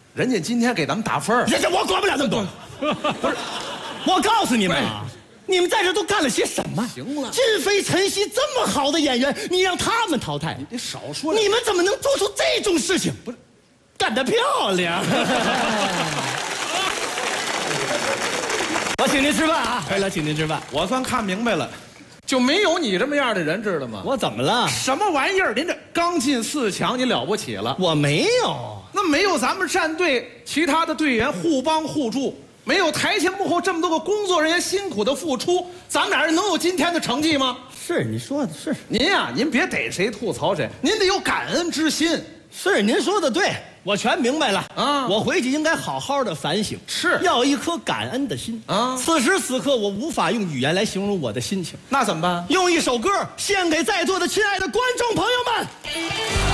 人家今天给咱们打分儿， 这我管不了那么多。不是，我告诉你们啊，你们在这都干了些什么？ 行了， 靳飞、陈曦这么好的演员，你让他们淘汰， 你少说。 你们怎么能做出这种事情？不是，干得漂亮！我请您吃饭啊！回来请您吃饭。 我算看明白了，就没有你这么样的人，知道吗？ 我怎么了？ 什么玩意儿？您这刚进4强，你了不起了？ 我没有。 那没有咱们战队其他的队员互帮互助，没有台前幕后这么多个工作人员辛苦的付出，咱们俩人能有今天的成绩吗？ 是你说的是。 您呀，您别逮谁吐槽谁，您得有感恩之心。 是您说的对，我全明白了啊！ 我回去应该好好的反省， 是要一颗感恩的心啊！ 此时此刻，我无法用语言来形容我的心情， 那怎么办？ 用一首歌献给在座的亲爱的观众朋友们。